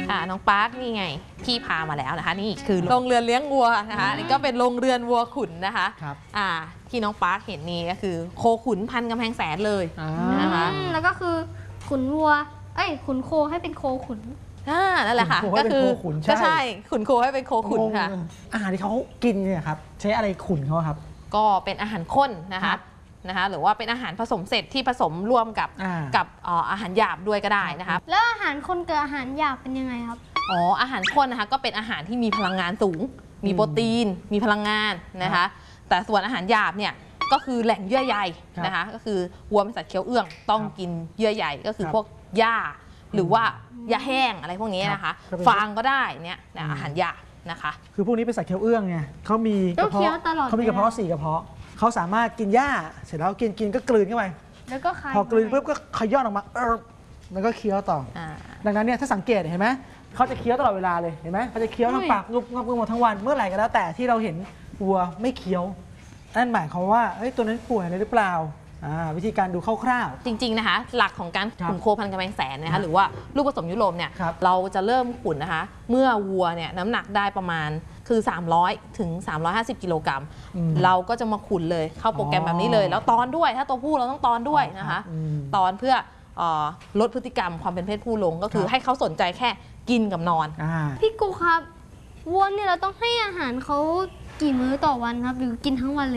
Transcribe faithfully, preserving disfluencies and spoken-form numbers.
ค่ะน้องปาร์คนี่ไงพี่พามาแล้วนะคะนี่คือโรงเรือนเลี้ยงวัวนะคะนี่ก็เป็นโรงเรือนวัวขุนนะคะครับอ่าที่น้องปาร์คเห็นนี่ก็คือโคขุนพันกำแพงแสนเลยนะคะแล้วก็คือขุนวัวเอ้ยขุนโคให้เป็นโคขุนอ่านั่นแหละค่ะก็คือก็ใช่ขุนโคให้เป็นโคขุนค่ะอาหารที่เขากินเนี่ยครับใช้อะไรขุนเขาครับก็เป็นอาหารข้นนะคะนะคะหรือว่าเป็นอาหารผสมเสร็จที่ผสมร่วมกับกับอาหารหยาบด้วยก็ได้นะคะแล้วอาหารคนกับอาหารหยาบเป็นยังไงครับอ๋ออาหารข้นนะคะก็เป็นอาหารที่มีพลังงานสูงมีโปรตีนมีพลังงานนะคะแต่ส่วนอาหารหยาบเนี่ยก็คือแหล่งเยื่อใยนะคะก็คือวัวเป็นสัตว์เคี้ยวเอื้องต้องกินเยื่อใยก็คือพวกหญ้าหรือว่าหญ้าแห้งอะไรพวกนี้นะคะฟางก็ได้เนี่ยอาหารหยาบนะคะคือพวกนี้เป็นสัตว์เคี้ยวเอื้องไงเขามีกระเพาะเขามีกระเพาะสี่กระเพาะเขาสามารถกินหญ้าเสร็จแล้วกินกินก็กลืนเข้าไปแล้วก็พอกลืนปุ๊บก็ขย้อนออกมาเออแล้วก็เคี้ยวต่อดังนั้นเนี่ยถ้าสังเกตเห็นไหมเขาจะเคี้ยวตลอดเวลาเลยเห็นไหมเขาจะเคี้ยวทั้งปากงุบงุบงุบทั้งวันเมื่อไหร่ก็แล้วแต่ที่เราเห็นวัวไม่เคี้ยวนั่นหมายความว่าเฮ้ยตัวนั้นป่วยอะไรหรือเปล่าวิธีการดูคร่าวๆจริงๆนะคะหลักของการขุนโคพันกำแพงแสนนะคะหรือว่าลูกผสมยุโรปเนี่ยเราจะเริ่มขุนนะคะเมื่อวัวเนี่ยน้ำหนักได้ประมาณคือสามร้อยถึงสามร้อยห้าสิบกิโลกรัมเราก็จะมาขุนเลยเข้าโปรแกรมแบบนี้เลยแล้วตอนด้วยถ้าตัวผู้เราต้องตอนด้วยนะคะตอนเพื่อลดพฤติกรรมความเป็นเพศผู้ลงก็คือให้เขาสนใจแค่กินกับนอนพี่กูครับวัวเนี่ยเราต้องให้อาหารเขากี่มื้อต่อวันครับหรือกินทั้งวันเลย